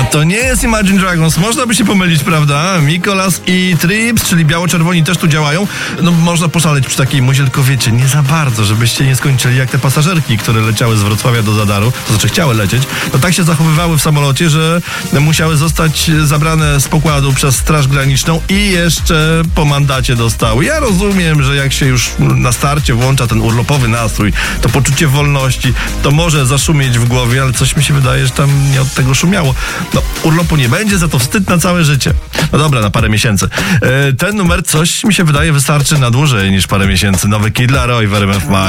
To nie jest Imagine Dragons, można by się pomylić, prawda? Mikolas i Trips, czyli biało-czerwoni też tu działają. No można poszaleć przy takiej muzie, tylko wiecie, nie za bardzo, żebyście nie skończyli jak te pasażerki, które leciały z Wrocławia do Zadaru, to znaczy chciały lecieć, no tak się zachowywały w samolocie, że musiały zostać zabrane z pokładu przez Straż Graniczną i jeszcze po mandacie dostały. Ja rozumiem, że jak się już na starcie włącza ten urlopowy nastrój, to poczucie wolności, to może zaszumieć w głowie, ale coś mi się wydaje, że tam nie od tego szumiało. No, urlopu nie będzie, za to wstyd na całe życie. No dobra, na parę miesięcy. Ten numer, coś mi się wydaje, wystarczy na dłużej niż parę miesięcy. Nowy Kid Laroi w RMF Max.